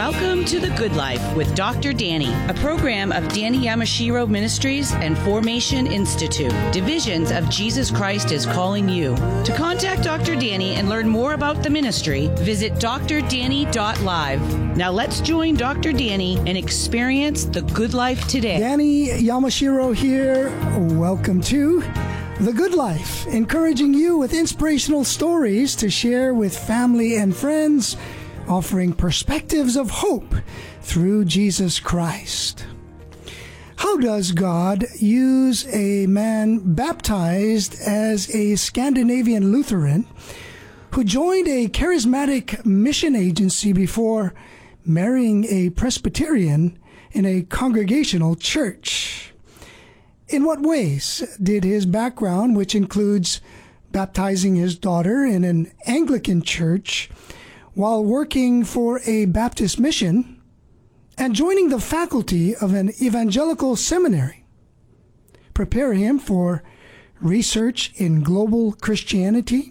Welcome to The Good Life with Dr. Danny, a program of Danny Yamashiro Ministries and Formation Institute, divisions of Jesus Christ is Calling You. To contact Dr. Danny and learn more about the ministry, visit drdanny.live. Now let's join Dr. Danny and experience the good life today. Danny Yamashiro here. Welcome to The Good Life, encouraging you with inspirational stories to share with family and friends, offering perspectives of hope through Jesus Christ. How does God use a man baptized as a Scandinavian Lutheran who joined a charismatic mission agency before marrying a Presbyterian in a congregational church? In what ways did his background, which includes baptizing his daughter in an Anglican church while working for a Baptist mission and joining the faculty of an evangelical seminary, prepare him for research in global Christianity?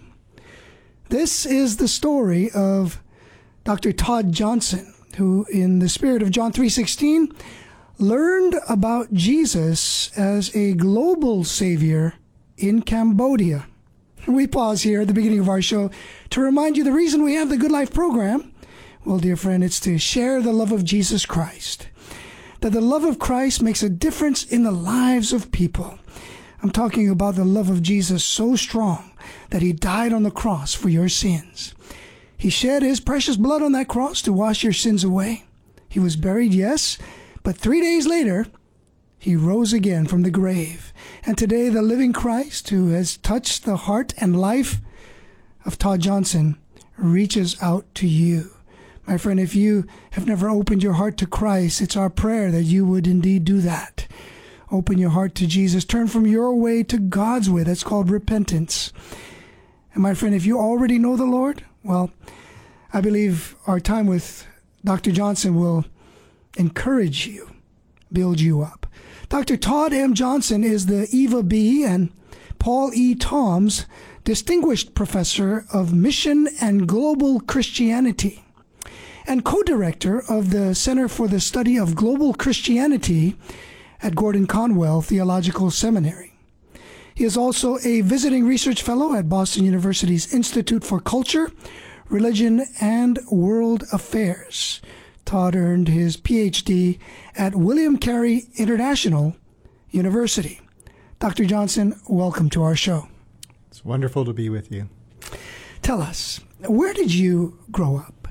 This is the story of Dr. Todd Johnson, who, in the spirit of John 3:16, learned about Jesus as a global Savior in Cambodia. We pause here at the beginning of our show to remind you the reason we have the Good Life program. Well, dear friend, it's to share the love of Jesus Christ. That the love of Christ makes a difference in the lives of people. I'm talking about the love of Jesus so strong that he died on the cross for your sins. He shed his precious blood on that cross to wash your sins away. He was buried, yes, but 3 days later, he rose again from the grave. And today, the living Christ, who has touched the heart and life of Todd Johnson, reaches out to you. My friend, if you have never opened your heart to Christ, it's our prayer that you would indeed do that. Open your heart to Jesus. Turn from your way to God's way. That's called repentance. And my friend, if you already know the Lord, well, I believe our time with Dr. Johnson will encourage you, build you up. Dr. Todd M. Johnson is the Eva B. and Paul E. Toms Distinguished Professor of Mission and Global Christianity and co-director of the Center for the Study of Global Christianity at Gordon Conwell Theological Seminary. He is also a visiting research fellow at Boston University's Institute for Culture, Religion, and World Affairs. Todd earned his PhD at William Carey International University. Dr. Johnson, welcome to our show. It's wonderful to be with you. Tell us, where did you grow up?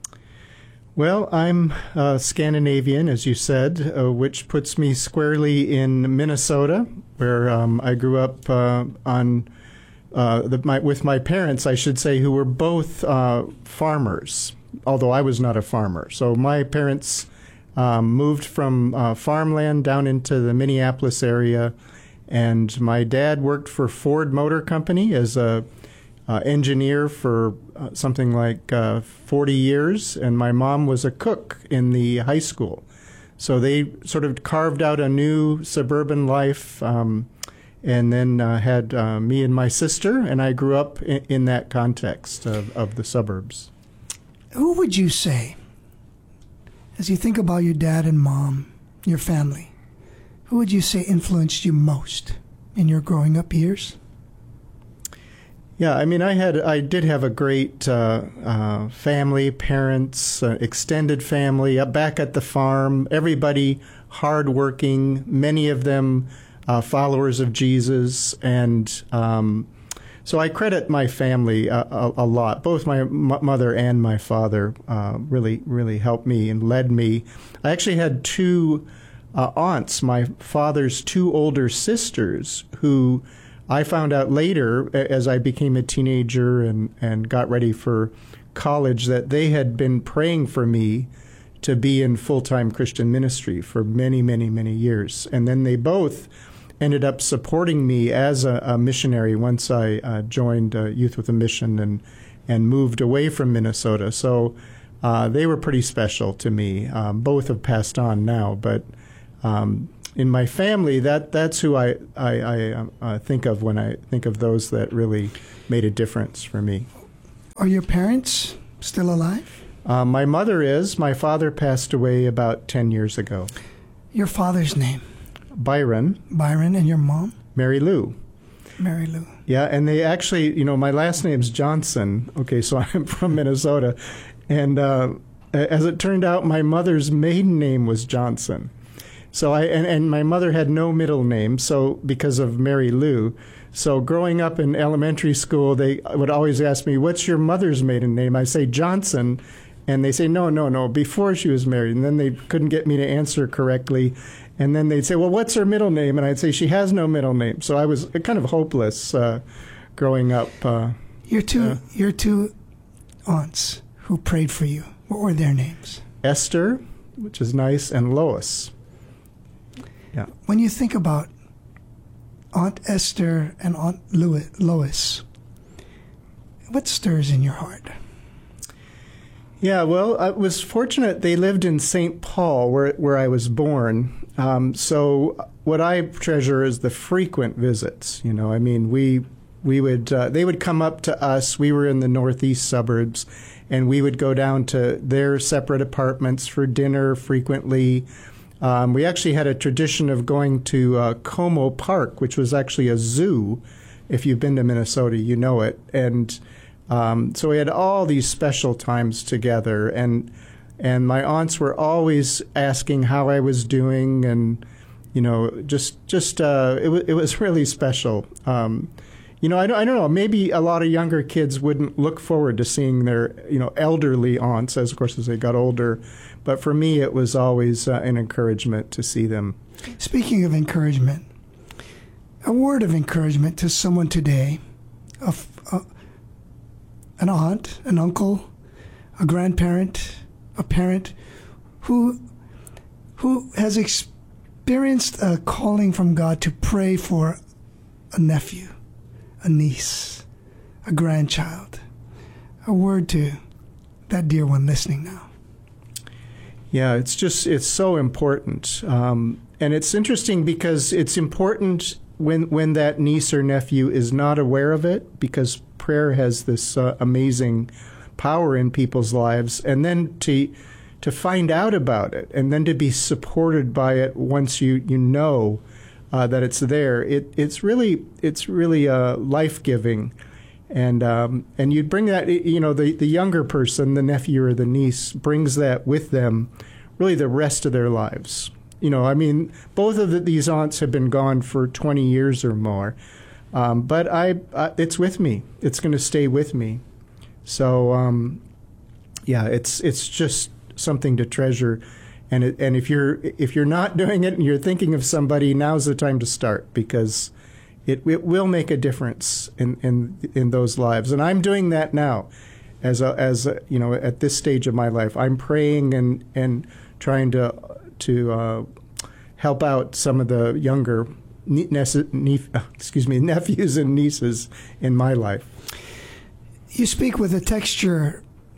Well, I'm Scandinavian, as you said, which puts me squarely in Minnesota, where I grew up with my parents, I should say, who were both farmers, although I was not a farmer. So my parents moved from farmland down into the Minneapolis area, and my dad worked for Ford Motor Company as a engineer for something like 40 years, and my mom was a cook in the high school. So they sort of carved out a new suburban life, and then had me and my sister, and I grew up in that context of the suburbs. Who would you say, as you think about your dad and mom, your family, who would you say influenced you most in your growing up years? Yeah, I mean, I did have a great family, parents, extended family, back at the farm, everybody hardworking, many of them followers of Jesus, and so I credit my family a lot. Both my mother and my father really helped me and led me. I actually had two aunts, my father's two older sisters, who I found out later as I became a teenager and got ready for college that they had been praying for me to be in full-time Christian ministry for many, many, many years. And then they both ended up supporting me as a missionary once I joined Youth with a Mission and moved away from Minnesota. So they were pretty special to me. Both have passed on now, but in my family, that's who I think of when I think of those that really made a difference for me. Are your parents still alive? My mother is. My father passed away about 10 years ago. Your father's name? Byron. Byron. And your mom? Mary Lou. Mary Lou. Yeah, and they actually, my last name's Johnson. Okay, so I'm from Minnesota. And as it turned out, my mother's maiden name was Johnson. So and my mother had no middle name, so because of Mary Lou. So growing up in elementary school, they would always ask me, "What's your mother's maiden name?" I say Johnson, and they say, "No, before she was married." And then they couldn't get me to answer correctly, and then they'd say, "Well, what's her middle name?" And I'd say, "She has no middle name." So I was kind of hopeless growing up. Your two aunts who prayed for you, what were their names? Esther, which is nice, and Lois. Yeah. When you think about Aunt Esther and Aunt Lois, what stirs in your heart? Yeah, well, I was fortunate. They lived in St. Paul, where I was born. So what I treasure is the frequent visits. I mean, we would they would come up to us. We were in the northeast suburbs, and we would go down to their separate apartments for dinner frequently. We actually had a tradition of going to Como Park, which was actually a zoo. If you've been to Minnesota, you know it. And so we had all these special times together. And my aunts were always asking how I was doing. And, it was really special. I don't know, maybe a lot of younger kids wouldn't look forward to seeing their, elderly aunts, as they got older. But for me, it was always an encouragement to see them. Speaking of encouragement, a word of encouragement to someone today, an aunt, an uncle, a grandparent, a parent who has experienced a calling from God to pray for a nephew, a niece, a grandchild. A word to that dear one listening now. Yeah, it's so important. And it's interesting because it's important when that niece or nephew is not aware of it, because prayer has this amazing power in people's lives. And then to find out about it, and then to be supported by it once you know that it's there, it's really life-giving. And you'd bring that, the younger person, the nephew or the niece, brings that with them really the rest of their lives. Both of these aunts have been gone for 20 years or more, but it's with me. It's going to stay with me. So, it's just something to treasure. And if you're not doing it and you're thinking of somebody, now's the time to start, because it will make a difference in those lives. And I'm doing that now, as at this stage of my life. I'm praying and trying to help out some of the younger nephews and nieces in my life. You speak with a texture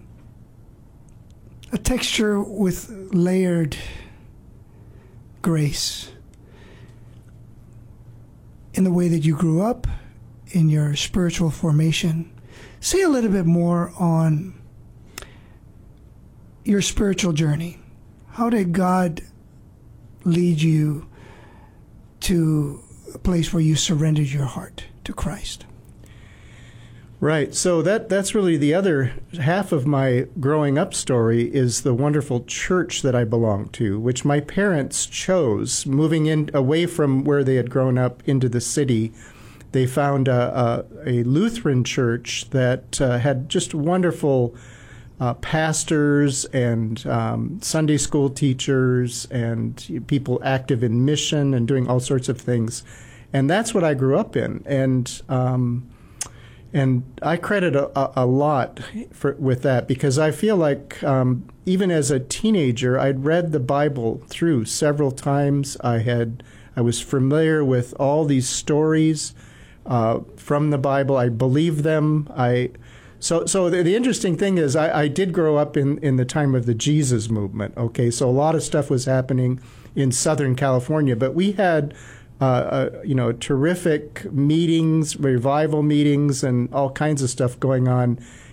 with layered grace in the way that you grew up, in your spiritual formation. Say a little bit more on your spiritual journey. How did God lead you to a place where you surrendered your heart to Christ? Right. So that's really the other half of my growing up story, is the wonderful church that I belong to, which my parents chose. Moving in away from where they had grown up into the city, they found a Lutheran church that had just wonderful pastors and Sunday school teachers and people active in mission and doing all sorts of things. And that's what I grew up in. And I credit a lot with that, because I feel like even as a teenager, I'd read the Bible through several times. I was familiar with all these stories from the Bible. I believed them. So the interesting thing is I did grow up in the time of the Jesus movement. Okay, so a lot of stuff was happening in Southern California, but we had terrific meetings, revival meetings, and all kinds of stuff going on